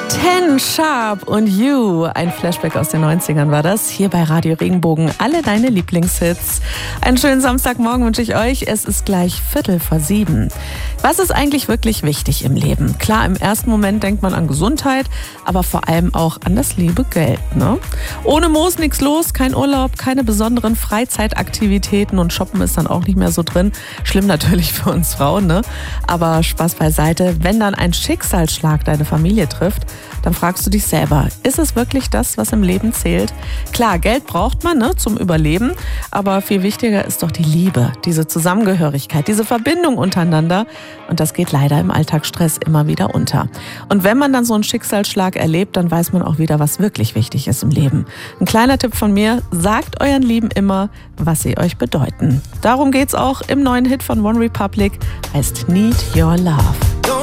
Ten Sharp und You. Ein Flashback aus den 90ern war das. Hier bei Radio Regenbogen. Alle deine Lieblingshits. Einen schönen Samstagmorgen wünsche ich euch. Es ist gleich 6:45. Was ist eigentlich wirklich wichtig im Leben? Klar, im ersten Moment denkt man an Gesundheit, aber vor allem auch an das liebe Geld, ne? Ohne Moos nichts los, kein Urlaub, keine besonderen Freizeitaktivitäten und Shoppen ist dann auch nicht mehr so drin. Schlimm natürlich für uns Frauen, ne? Aber Spaß beiseite. Wenn dann ein Schicksalsschlag deine Familie trifft, dann fragst du dich selber, ist es wirklich das, was im Leben zählt? Klar, Geld braucht man, ne, zum Überleben, aber viel wichtiger ist doch die Liebe, diese Zusammengehörigkeit, diese Verbindung untereinander und das geht leider im Alltagsstress immer wieder unter. Und wenn man dann so einen Schicksalsschlag erlebt, dann weiß man auch wieder, was wirklich wichtig ist im Leben. Ein kleiner Tipp von mir, sagt euren Lieben immer, was sie euch bedeuten. Darum geht's auch im neuen Hit von One Republic, heißt Need Your Love.